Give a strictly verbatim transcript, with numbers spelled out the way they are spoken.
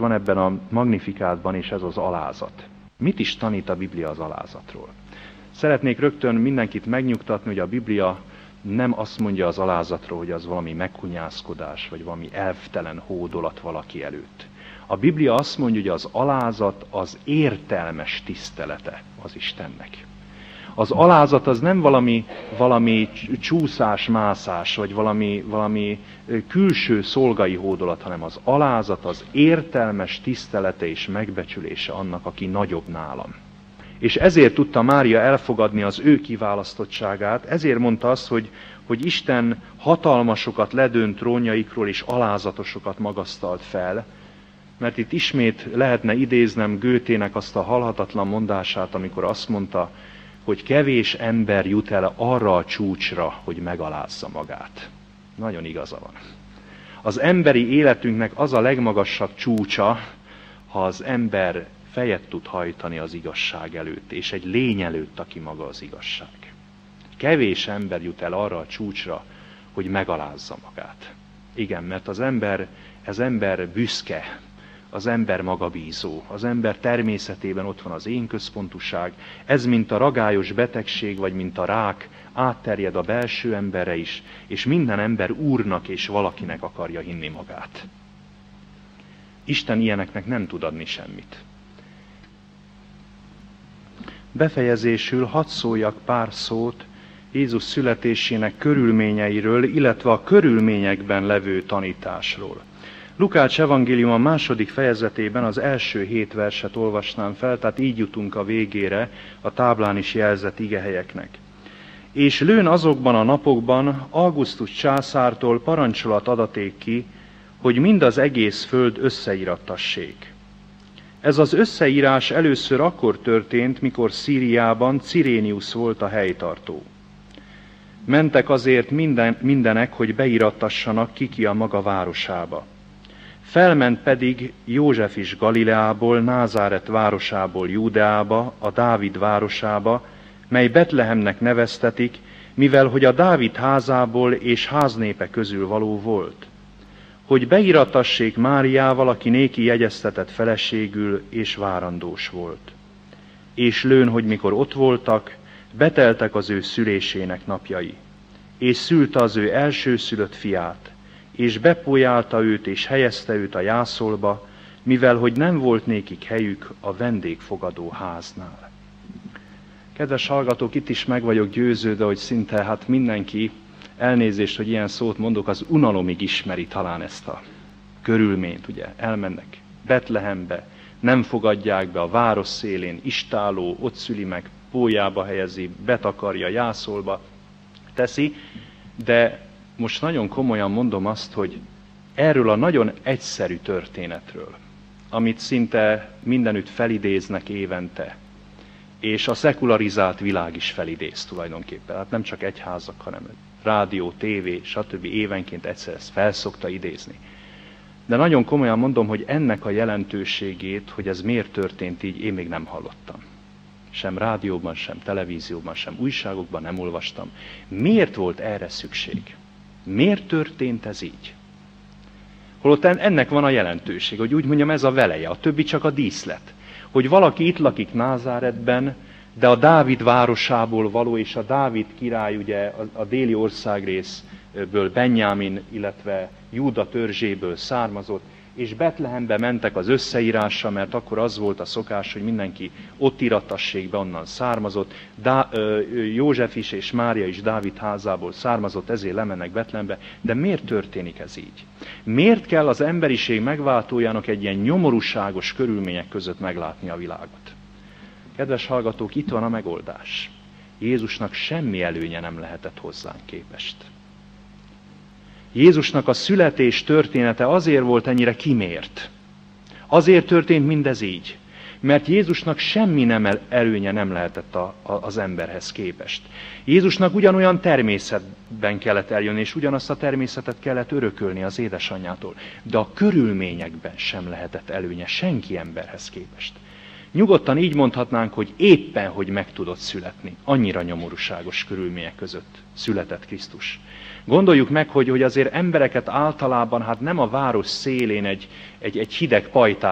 van ebben a Magnifikátban, és ez az alázat. Mit is tanít a Biblia az alázatról? Szeretnék rögtön mindenkit megnyugtatni, hogy a Biblia nem azt mondja az alázatról, hogy az valami megkunyászkodás, vagy valami elvtelen hódolat valaki előtt. A Biblia azt mondja, hogy az alázat az értelmes tisztelete az Istennek. Az alázat az nem valami, valami csúszás-mászás, vagy valami, valami külső szolgai hódolat, hanem az alázat az értelmes tisztelete és megbecsülése annak, aki nagyobb nálam. És ezért tudta Mária elfogadni az ő kiválasztottságát, ezért mondta azt, hogy, hogy Isten hatalmasokat ledönt trónjaikról, és alázatosokat magasztalt fel, mert itt ismét lehetne idéznem Goethének azt a halhatatlan mondását, amikor azt mondta, hogy kevés ember jut el arra a csúcsra, hogy megalázza magát. Nagyon igaza van. Az emberi életünknek az a legmagasabb csúcsa, ha az ember fejet tud hajtani az igazság előtt, és egy lény előtt, aki maga az igazság. Kevés ember jut el arra a csúcsra, hogy megalázza magát. Igen, mert az ember, az ember büszke, az ember magabízó, az ember természetében ott van az én központúság, ez mint a ragályos betegség, vagy mint a rák, átterjed a belső emberre is, és minden ember úrnak és valakinek akarja hinni magát. Isten ilyeneknek nem tud adni semmit. Befejezésül hadd szóljak pár szót Jézus születésének körülményeiről, illetve a körülményekben levő tanításról. Lukács evangélium a második fejezetében az első hét verset olvasnám fel, tehát így jutunk a végére a táblán is jelzett igehelyeknek. És lőn azokban a napokban Augustus császártól parancsolat adaték ki, hogy mind az egész föld összeírattassék. Ez az összeírás először akkor történt, mikor Szíriában Cirénius volt a helytartó. Mentek azért minden, mindenek, hogy beírattassanak ki a maga városába. Felment pedig József is Galileából, Názáret városából Júdeába, a Dávid városába, mely Betlehemnek neveztetik, mivel hogy a Dávid házából és háznépe közül való volt. Hogy beírattassék Máriával, aki néki jegyeztetett feleségül és várandós volt. És lőn, hogy mikor ott voltak, beteltek az ő szülésének napjai. És szülte az ő elsőszülött fiát, és bepójálta őt, és helyezte őt a jászolba, mivel hogy nem volt nékik helyük a vendégfogadó háznál. Kedves hallgatók, itt is meg vagyok győződve, hogy szinte hát mindenki, elnézést, hogy ilyen szót mondok, az unalomig ismeri talán ezt a körülményt, ugye, elmennek Betlehembe, nem fogadják be a város szélén, istáló, ott szüli meg, pólyába helyezi, betakarja, jászolba teszi, de most nagyon komolyan mondom azt, hogy erről a nagyon egyszerű történetről, amit szinte mindenütt felidéznek évente, és a szekularizált világ is felidéz tulajdonképpen. Hát nem csak egyházak, hanem rádió, tévé, stb. Évenként egyszer ezt felszokta idézni. De nagyon komolyan mondom, hogy ennek a jelentőségét, hogy ez miért történt így, én még nem hallottam. Sem rádióban, sem televízióban, sem újságokban nem olvastam. Miért volt erre szükség? Miért történt ez így? Holott ennek van a jelentőség, hogy úgy mondjam, ez a veleje, a többi csak a díszlet. Hogy valaki itt lakik Názáretben, de a Dávid városából való, és a Dávid király ugye a, a déli országrészből, Benjámin, illetve Júda törzséből származott, és Betlehembe mentek az összeírásra, mert akkor az volt a szokás, hogy mindenki ott irattassék be, onnan származott. Dá, József is és Mária is Dávid házából származott, ezért lemennek Betlehembe. De miért történik ez így? Miért kell az emberiség megváltójának egy ilyen nyomorúságos körülmények között meglátni a világot? Kedves hallgatók, itt van a megoldás. Jézusnak semmi előnye nem lehetett hozzánk képest. Jézusnak a születés története azért volt ennyire kimért. Azért történt mindez így, mert Jézusnak semmi nem előnye nem lehetett a, a, az emberhez képest. Jézusnak ugyanolyan természetben kellett eljönni, és ugyanazt a természetet kellett örökölni az édesanyjától, de a körülményekben sem lehetett előnye senki emberhez képest. Nyugodtan így mondhatnánk, hogy éppen, hogy meg tudott születni. Annyira nyomorúságos körülmények között született Krisztus. Gondoljuk meg, hogy, hogy azért embereket általában hát nem a város szélén egy, egy, egy hideg pajtán